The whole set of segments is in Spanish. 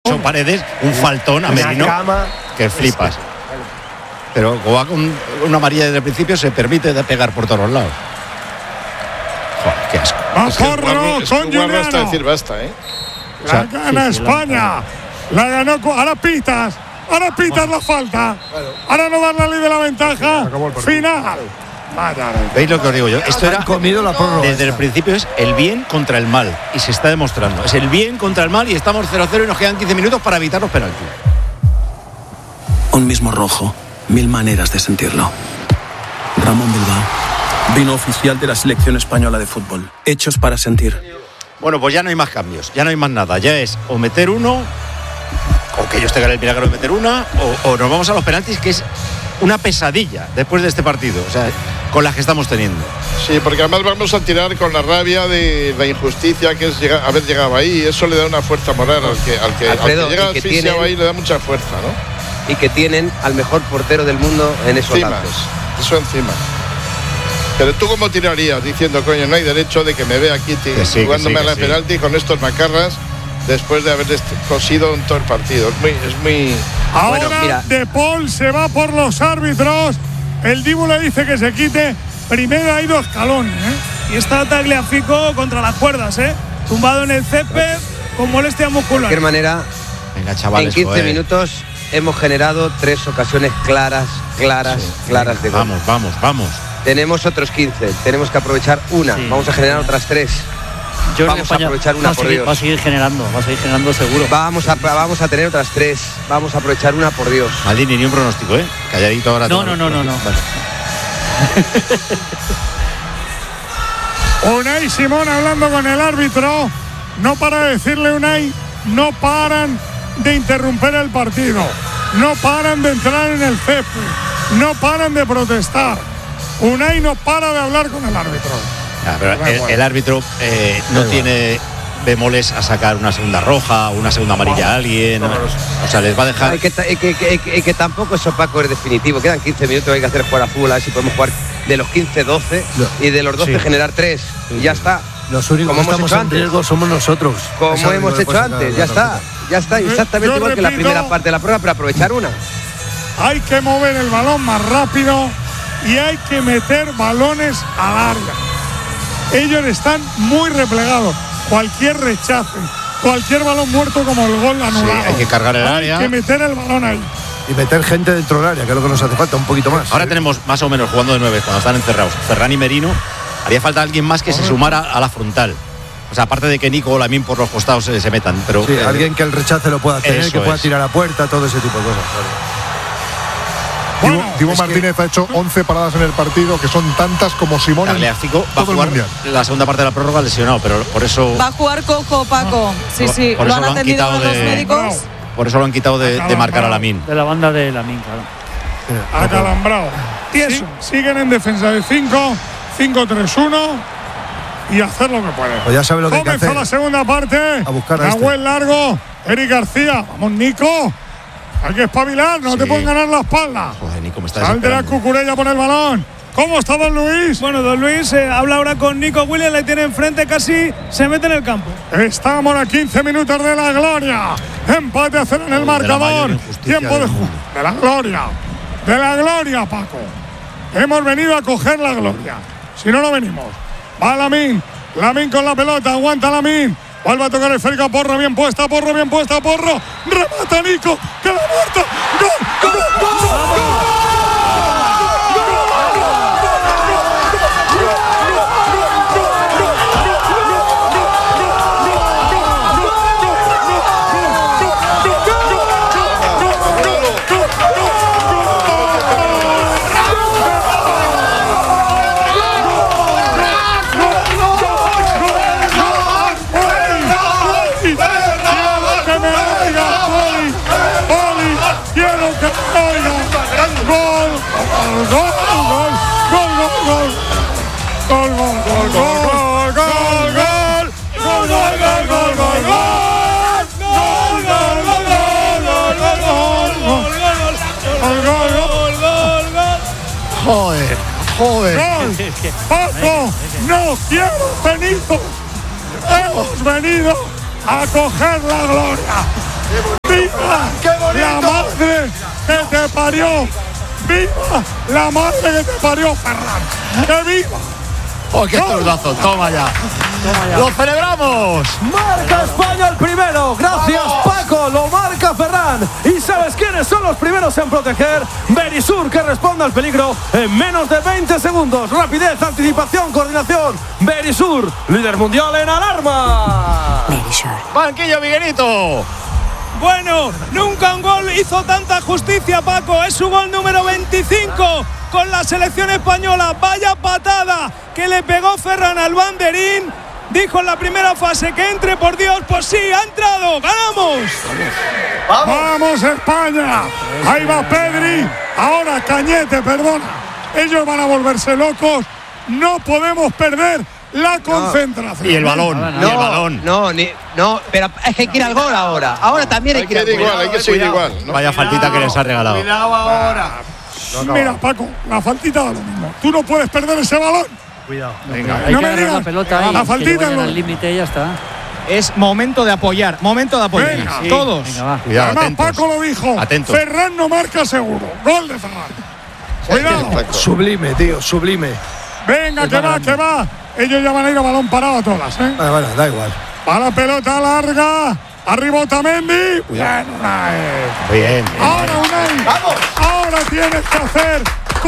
hecho Paredes un faltón a Merino que flipas. Pero como va con una amarilla desde el principio, se permite de pegar por todos lados. Joder, qué asco. Con Juliano. Hasta decir basta, La gana España. La ganó. Ahora pitas la falta. Ahora no dar la ley de la ventaja. Final. ¿Veis lo que os digo yo? Esto era comido la prórroga. Desde el principio es el bien contra el mal. Y se está demostrando. Es el bien contra el mal y estamos 0-0 y nos quedan 15 minutos para evitar los penaltis. Un mismo rojo. 1000 maneras de sentirlo. Ramón Bilbao. Vino oficial de la selección española de fútbol. Hechos para sentir. Bueno, pues ya no hay más cambios. Ya no hay más nada. Ya es o meter uno, o que ellos tengan el milagro de meter una, o nos vamos a los penaltis, que es una pesadilla después de este partido. O sea, con las que estamos teniendo. Sí, porque además vamos a tirar con la rabia de la injusticia que es haber llegado ahí. Eso le da una fuerza moral al que llega asfixiado ahí, le da mucha fuerza, ¿no? Y que tienen al mejor portero del mundo en esos lances. Eso encima. Pero tú cómo tirarías diciendo, coño, no hay derecho de que me vea aquí jugándome a la penalti con estos macarras después de haber cosido en todo el partido. Es muy. Ahora bueno, mira. De Paul se va por los árbitros. El Dibu le dice que se quite. Primero ha ido escalón, Y está Tagliafico contra las cuerdas, tumbado en el césped con molestia muscular. De cualquier manera, venga, chavales, en 15 minutos hemos generado 3 ocasiones claras de gol. Vamos. Tenemos otros 15, tenemos que aprovechar una, vamos a generar otras 3. Vamos a aprovechar una, por Dios. Va a seguir generando seguro. Vamos a tener otras 3, vamos a aprovechar una, por Dios. Maldini, ni un pronóstico, calladito ahora. No. Vale. Unai Simón hablando con el árbitro. No para decirle Unai, no paran de interrumpir el partido. No paran de entrar en el césped. No paran de protestar. Unai no para de hablar con el árbitro. Pero el árbitro no tiene bemoles a sacar una segunda roja, una segunda amarilla a alguien. O sea, les va a dejar. Que tampoco es opaco, es definitivo. Quedan 15 minutos, hay que hacer jugar a fútbol, a ver si podemos jugar de los 15, 12 y de los 12 generar 3. Y ya está. Los únicos que estamos en riesgo somos nosotros. Como hemos hecho antes, ya está. Exactamente igual que la primera parte de la prueba, pero aprovechar una. Hay que mover el balón más rápido y hay que meter balones a larga. Ellos están muy replegados. Cualquier rechace, cualquier balón muerto como el gol anulado. Sí, hay que cargar el área. Hay que meter el balón ahí. Y meter gente dentro del área, que es lo que nos hace falta, un poquito más. Ahora tenemos más o menos jugando de 9 cuando están encerrados Ferran y Merino. Haría falta alguien más que se sumara a la frontal. O sea, aparte de que Nico o Lamine por los costados se metan. Pero sí, alguien que el rechace lo pueda tener, que pueda tirar a puerta, todo ese tipo de cosas. Bueno, Dibu Martínez ha hecho 11 paradas en el partido, que son tantas como Simón. Tagliafico va a jugar la segunda parte de la prórroga lesionado, pero por eso. Va a jugar Coco, Paco. Sí. Lo han atendido los médicos. Por eso lo han quitado de marcar a Lamine. De la banda de Lamine, claro. Acalambrado. Siguen en defensa de 5, 5-3-1 y hacer lo que pueden. Pues ya sabe lo que hay que hacer. Comenzó la segunda parte. A buscar Nahuel largo. Eric García. Vamos, Nico. Hay que espabilar, no te pueden ganar la espalda. Joder, Nico, me está Sal de la Cucurella por el balón. ¿Cómo está Don Luis? Bueno, Don Luis habla ahora con Nico Williams, le tiene enfrente, casi se mete en el campo. Estamos a 15 minutos de la gloria. Empate a 0 en el marcador. Tiempo de juego. De la gloria, Paco. Hemos venido a coger la gloria. Si no, no venimos. Va Lamine con la pelota, aguanta Lamine. Vuelve a tocar el esférico, Porro bien puesta, Porro. Remata Nico, que la muerta. ¡Gol! Joder. ¡Gol! ¡Paco! ¡No quiero venido! ¡Hemos venido a coger la gloria! que te parió! ¡Viva la madre que te parió, Ferran! ¡Que viva! ¡Oh, qué zurdazo! ¡Toma ya! ¡Lo celebramos! Marca España el primero. Gracias, Paco. Lo marca Ferran. ¿Y sabes quiénes son los primeros en proteger? Verisur, que responde al peligro en menos de 20 segundos. Rapidez, anticipación, coordinación. Verisur, líder mundial en alarma. Verisur. Banquillo, Miguelito. Bueno, nunca un gol hizo tanta justicia, Paco. Es su gol número 25 con la selección española. Vaya patada que le pegó Ferran al banderín. Dijo en la primera fase que entre, por Dios. Pues sí, ha entrado. ¡Ganamos! ¡Vamos, España! Ahí va Pedri. Ahora Cañete, perdona. Ellos van a volverse locos. No podemos perder la concentración. Y el balón. Y el balón. No, pero es que hay que ir al gol ahora. Ahora también hay que ir al gol. Hay que seguir igual. ¿No? Vaya faltita que les ha regalado. Cuidado ahora. Mira, Paco, la faltita da lo mismo. Tú no puedes perder ese balón. Cuidado. Venga. Hay No que me agarrar digas. la pelota La faltita al límite y ya está. Es momento de apoyar. Venga. Sí. Todos. Venga, va. Cuidado, Además, atentos. Paco lo dijo. Atentos. Ferran no marca seguro. Gol de Ferran. Cuidado. Sublime, tío, sublime. Venga, que va. Ellos ya van a ir a balón parado a todas, ¿eh? Vale, da igual. Va la pelota larga. Arriba Otamendi. Bien, Unai. Bien. Ahora Unai. ¡Vamos! Ahora tienes que hacer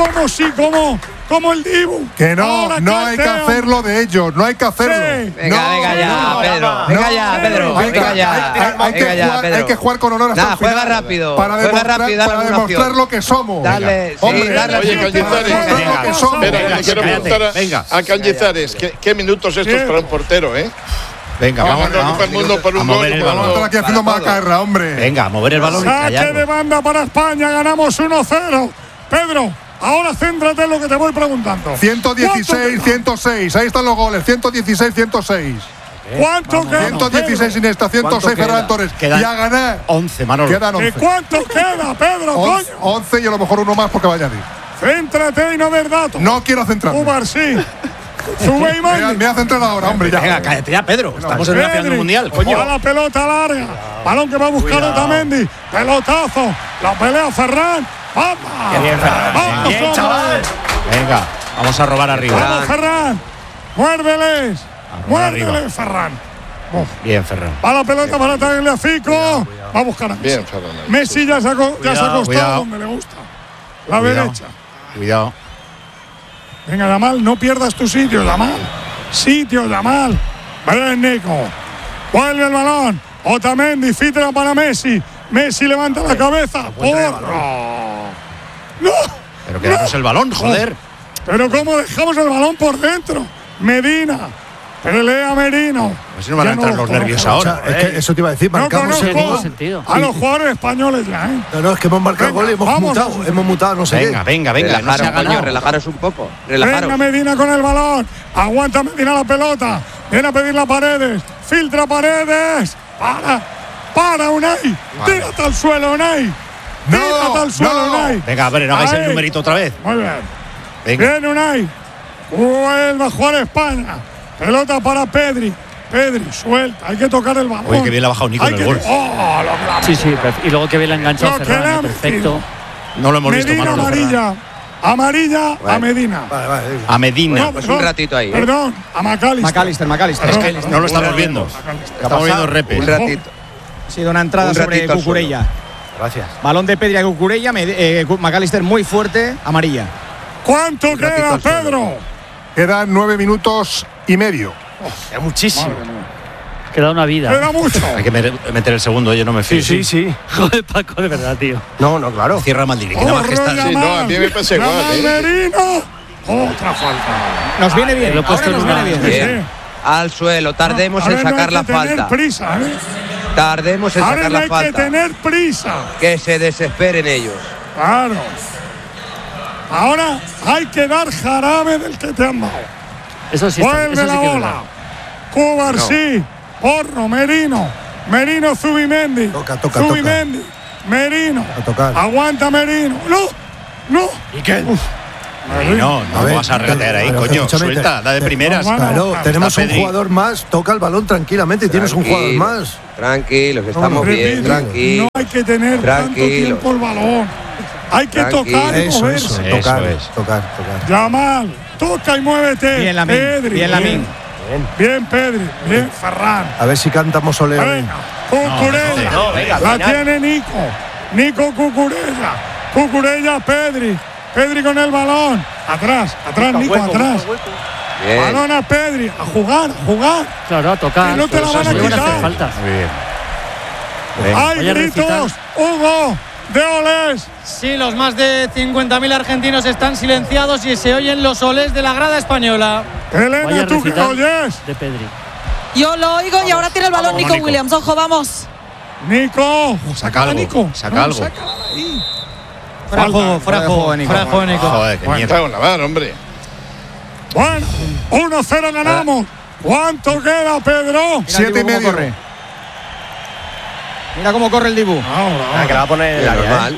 como el Dibu. Que no, Ahora no hay que Calteo. hacerlo de ellos, no hay que hacerlo. Sí. Venga ya, Pedro. Venga ya, Pedro. Venga ya, Pedro. Hay que jugar con honor hasta el final. Juega rápido. Para demostrar lo que somos. Dale, Hombre, sí, dale. Oye, Cañizares, espera, le quiero preguntar a Cañizares ¿qué minutos estos para un portero, eh? Venga, vamos el mundo por un a mover gol. el Vamos a estar balón. aquí haciendo macarra, hombre. Venga, a mover el balón y Saque de callarnos. banda para España. Ganamos 1-0. Pedro, ahora céntrate en lo que te voy preguntando. 116, 106. Ahí están los goles. 116, 106. ¿Cuánto queda? 116 Iniesta, 106 Ferran Torres. Quedan Y a ganar. 11, Manolo. Quedan 11. ¿Cuánto queda, Pedro? Coño. 11 y a lo mejor uno más porque va a añadir. Céntrate y no ver datos. No quiero centrarme. Umar, sí. Sube y Me voy a centrar ahora, hombre. Ya. Venga, cállate ya, Pedro. Estamos en la final del mundial, Va coño. la pelota larga. Balón que va a buscar Otamendi. Pelotazo. La pelea Ferran. ¡Vamos! ¡Vamos, Bien, hombre! chaval. Venga, vamos a robar arriba. ¡Vamos, Ferran! ¡Muérdeles! robar arriba. ¡Muérdeles, Ferran! Bien, Ferran. Va la pelota para Tagliafico. Va a buscar a Messi. Bien, Ferran. Messi ya se ha acostado cuidado. donde le gusta. La Cuidado. derecha. Cuidado. Venga, Yamal, no pierdas tu sitio, Yamal. Sitio, Yamal. Ven, Nico. Vuelve el balón. Otamendi, filtra para Messi. Messi levanta la cabeza. ¡Porro! ¡No! Pero quedamos el balón, joder. Pero ¿cómo dejamos el balón por dentro? Medina. Pelea Merino. A ver si no van a Ya entrar no los lo nervios conozco. ahora. Es que eso te iba a decir, No marcamos el conozco gol. sentido. a los jugadores españoles ya, ¿eh? No, es que hemos marcado el Venga, gol y hemos vamos, mutado. vamos. Hemos mutado, no sé qué. Venga, no se ha Relajaros, coño, ganado. relajaros un poco. Venga Relajaros. Medina con el balón. Aguanta Medina la pelota. Viene a pedir la Paredes. Filtra Paredes. Para Unai. Tírate al suelo, Unai. Tírate al suelo, Unai. Venga, a ver, no hagáis el Ahí. numerito otra vez. Muy bien. Venga. Viene Unai. Vuelve a jugar España. Pelota para Pedri. Pedri, suelta. Hay que tocar el balón. Oye, que bien le ha bajado Nico en el gol. ¡Oh, lo clava! Sí, y luego que bien la engancha Lo que le Ferran, ha perfecto. No lo hemos visto, Medina Manolo. amarilla. Amarilla a Medina. Vale. A Medina. Pues un ratito ahí. Perdón, a McAllister. McAllister. Perdón. No lo estamos viendo. Estamos viendo repes. Un ratito. Ha sido una entrada Un sobre ratito al Cucurella. Gracias. Balón de Pedri a Cucurella. McAllister muy fuerte. Amarilla. ¿Cuánto queda, Pedro? Quedan 9 minutos y medio. Es muchísimo. Queda una vida. Queda mucho. Hay que meter el segundo, yo no me fío. Sí. Joder, Paco, de verdad, tío. No, claro. Cierra Maldini, que nada más que está. Sí, no, a mí me pasa igual, Merino. Otra falta. Nos viene bien. Lo he puesto Ahora nos en una- viene bien. Bien. Al suelo. Tardemos Ahora en no hay sacar que la tener falta. prisa, ¿eh? Tardemos en Ahora sacar no la hay que falta. tener prisa. Que se desesperen ellos. Claro. Ahora hay que dar jarabe del que te han dado. Eso sí, Vuelve eso sí la que es bola. verdad. Cubarsí. Porro, Merino. Merino, Zubimendi. Toca. Zubimendi. Merino. A tocar. Aguanta Merino. No. ¿Y qué? No A ver, vas a regatear ahí, pero coño. escúchame, Suelta, da de primeras. no, Claro, Está tenemos un Pedri. jugador más. Toca el balón tranquilamente. Tienes un jugador más. Tranquilos, estamos bien. Repito, Tranquilos. no hay que tener tanto Tranquilo. tiempo el balón. Hay que tocar y moverse. Tocar. Yamal, toca y muévete. Bien, Lamín. Pedri. Bien, Lamín. Bien, Pedri. Bien, Ferran. A ver si cantamos Oleo. Venga, Cucurella. La tiene Nico. Nico Cucurella. Cucurella, Pedri. Pedri con el balón. Atrás, Nico, atrás. Bien. Balón a Pedri. A jugar. Claro, a tocar. Que no te la van a quitar. Falta. Muy bien. ¡Hay gritos! ¡Hugo! ¡De olés! Sí, los más de 50.000 argentinos están silenciados y se oyen los olés de la grada española. Elena, ¿tú qué oyes? De Pedri. Yo lo oigo y ahora tiene el balón Nico Williams. Ojo, vamos. Nico. Saca algo. Nico. Saca algo. Fuera de juego, Nico. Joder, qué mierda. Cago en la mar, hombre. Bueno, 1-0 ganamos. ¿Cuánto queda, Pedro? 7,5. Mira cómo corre el Dibu. Que la va a poner en el normal.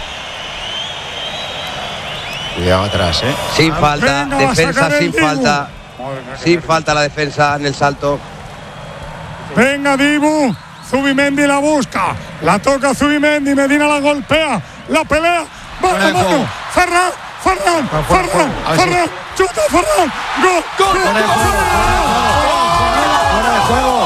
Cuidado atrás, Sin falta, Venga, defensa sin Dibu. falta. Sin falta la defensa en el salto. Venga, Dibu. Zubimendi la busca. La toca Zubimendi. Medina la golpea. La pelea. Mano a mano. Ferran. Chuta, Ferran. Gol. Fuera de juego.